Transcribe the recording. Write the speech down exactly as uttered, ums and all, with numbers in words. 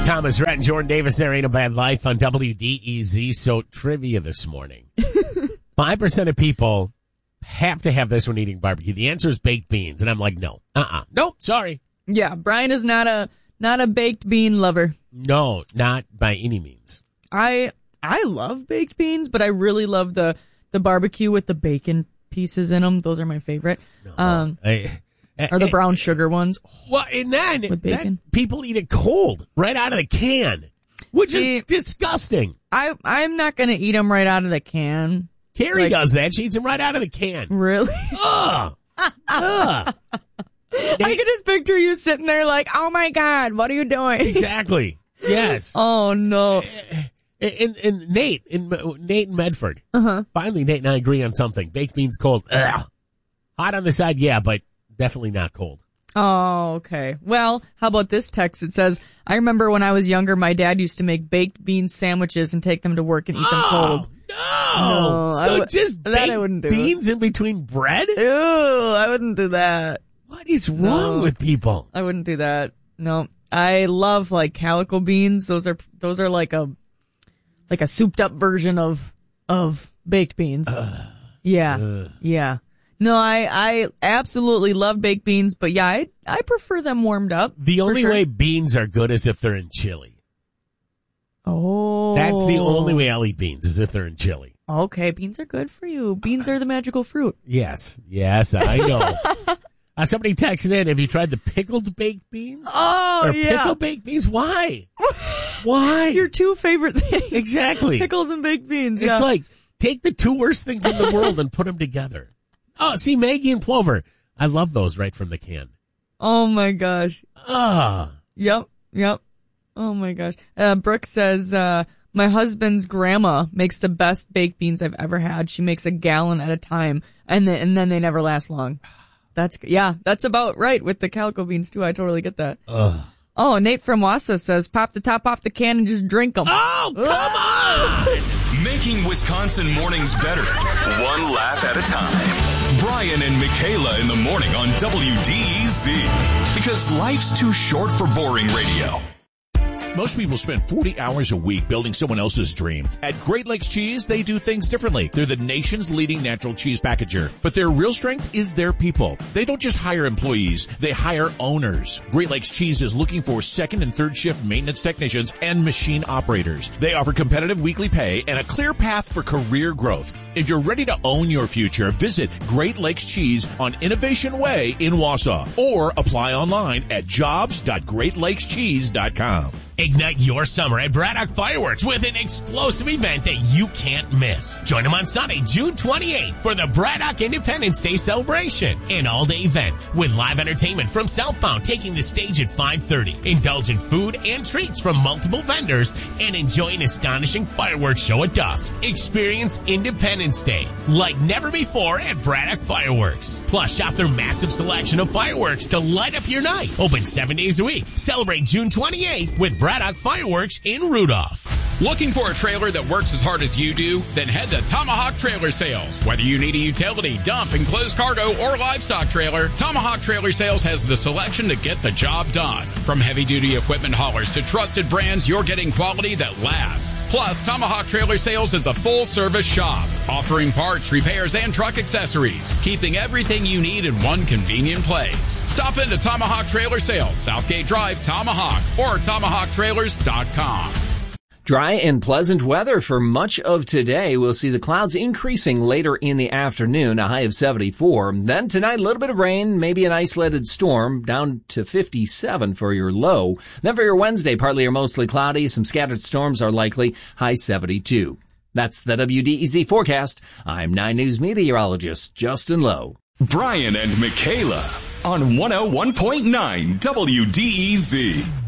Thomas Rhett and Jordan Davis, There Ain't a Bad Life on W D E Z. So trivia this morning. five percent of people have to have this when eating barbecue. The answer is baked beans. And I'm like, no. Uh-uh. Nope. Sorry. Yeah, Brian is not a not a baked bean lover. No, not by any means. I I love baked beans, but I really love the, the barbecue with the bacon pieces in them. Those are my favorite. No, um, I, I, or the brown sugar ones. Well, and then with bacon. That, people eat it cold, right out of the can, which See, is disgusting. I, I'm not going to eat them right out of the can. Carrie like, does that. She eats them right out of the can. Really? Ugh. Ugh. I can just picture you sitting there like, oh my God, what are you doing? Exactly. Yes. Oh no. And, and Nate, in Nate in Medford. Uh-huh. Finally, Nate and I agree on something. Baked beans cold. Ugh. Hot on the side, yeah, but definitely not cold. Oh, okay. Well, how about this text? It says, I remember when I was younger, my dad used to make baked bean sandwiches and take them to work and eat them oh, cold. No. No, So I w- just that baked I wouldn't do. beans in between bread? Ew, I wouldn't do that. What is wrong No. with people? I wouldn't do that. No. I love like calico beans. Those are those are like a like a souped up version of of baked beans. Uh, yeah. uh. Yeah. No, I I absolutely love baked beans, but yeah, I I prefer them warmed up. The only sure. way beans are good is if they're in chili. Oh. That's the only way I'll eat beans is if they're in chili. Okay, beans are good for you. Beans are the magical fruit. Yes. Yes, I know. Uh, somebody texted in, have you tried the pickled baked beans? Oh, or yeah. pickled baked beans? Why? Why? Your two favorite things. Exactly. Pickles and baked beans. It's yeah. like, take the two worst things in the world and put them together. Oh, see, Maggie and Plover. I love those right from the can. Oh my gosh. Ah. Yep. Yep. Oh my gosh. Uh, Brooke says, uh, my husband's grandma makes the best baked beans I've ever had. She makes a gallon at a time and then, and then they never last long. That's, yeah, that's about right with the calico beans too. I totally get that. Ugh. Oh, Nate from Wassa says, pop the top off the can and just drink them. Oh, come on! Making Wisconsin mornings better, one laugh at a time. Brian and Michaela in the morning on W D E Z. Because life's too short for boring radio. Most people spend forty hours a week building someone else's dream. At Great Lakes Cheese, they do things differently. They're the nation's leading natural cheese packager. But their real strength is their people. They don't just hire employees, they hire owners. Great Lakes Cheese is looking for second and third shift maintenance technicians and machine operators. They offer competitive weekly pay and a clear path for career growth. If you're ready to own your future, visit Great Lakes Cheese on Innovation Way in Wausau or apply online at jobs dot great lakes cheese dot com. Ignite your summer at Braddock Fireworks with an explosive event that you can't miss. Join them on Sunday, June twenty-eighth for the Braddock Independence Day celebration. An all-day event with live entertainment from Southbound taking the stage at five thirty. Indulge in food and treats from multiple vendors and enjoy an astonishing fireworks show at dusk. Experience Independence Day like never before at Braddock Fireworks. Plus, shop their massive selection of fireworks to light up your night. Open seven days a week. Celebrate June twenty-eighth with Braddock Fireworks in Rudolph. Looking for a trailer that works as hard as you do? Then head to Tomahawk Trailer Sales. Whether you need a utility, dump, enclosed cargo, or livestock trailer, Tomahawk Trailer Sales has the selection to get the job done. From heavy-duty equipment haulers to trusted brands, you're getting quality that lasts. Plus, Tomahawk Trailer Sales is a full-service shop, offering parts, repairs, and truck accessories, keeping everything you need in one convenient place. Stop into Tomahawk Trailer Sales, Southgate Drive, Tomahawk, or tomahawk trailers dot com. Dry and pleasant weather for much of today. We'll see the clouds increasing later in the afternoon, a high of seventy-four. Then tonight, a little bit of rain, maybe an isolated storm, down to fifty-seven for your low. Then for your Wednesday, partly or mostly cloudy, some scattered storms are likely, high seventy-two. That's the W D E Z forecast. I'm nine News meteorologist Justin Lowe. Brian and Michaela on one oh one point nine W D E Z.